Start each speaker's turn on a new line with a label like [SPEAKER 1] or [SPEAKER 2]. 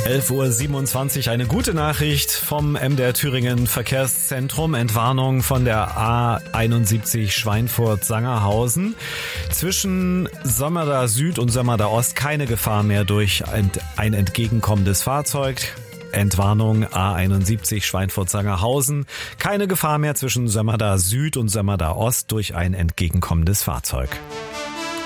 [SPEAKER 1] 11:27 Uhr, eine gute Nachricht vom MDR Thüringen Verkehrszentrum. Entwarnung von der A71 Schweinfurt-Sangerhausen. Zwischen Sömmerda Süd und Sömmerda Ost keine Gefahr mehr durch ein entgegenkommendes Fahrzeug. Entwarnung A71 Schweinfurt-Sangerhausen. Keine Gefahr mehr zwischen Sömmerda Süd und Sömmerda Ost durch ein entgegenkommendes Fahrzeug.